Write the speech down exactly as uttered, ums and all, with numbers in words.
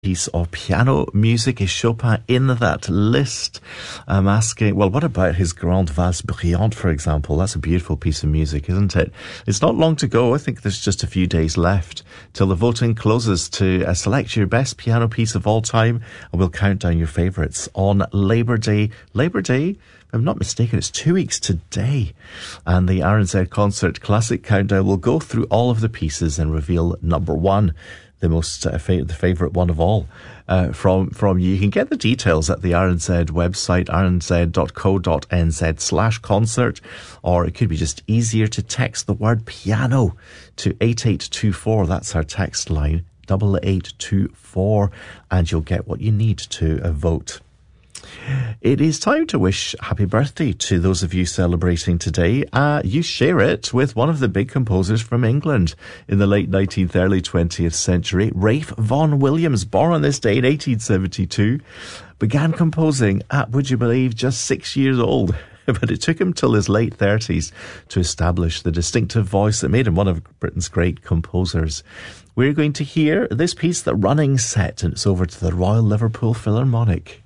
piece of piano music. Is Chopin in that list? I'm asking, well, what about his Grande Valse Brillante, for example? That's a beautiful piece of music, isn't it? It's not long to go. I think there's just a few days left till the voting closes to uh, select your best piano piece of all time, and we'll count down your favourites on Labour Day. Labour Day? If I'm not mistaken, it's two weeks today. And the R N Z Concert Classic Countdown will go through all of the pieces and reveal number one, the most uh, fa- the favourite one of all uh, from from you. You can get the details at the R N Z website, r n z dot co dot n z slash concert, or it could be just easier to text the word piano to eight eight two four. That's our text line, eight eight two four, and you'll get what you need to uh, vote. It is time to wish happy birthday to those of you celebrating today. Uh, you share it with one of the big composers from England in the late nineteenth, early twentieth century. Ralph Vaughan Williams, born on this day in eighteen seventy-two, began composing at, would you believe, just six years old. But it took him till his late thirties to establish the distinctive voice that made him one of Britain's great composers. We're going to hear this piece, The Running Set, and it's over to the Royal Liverpool Philharmonic.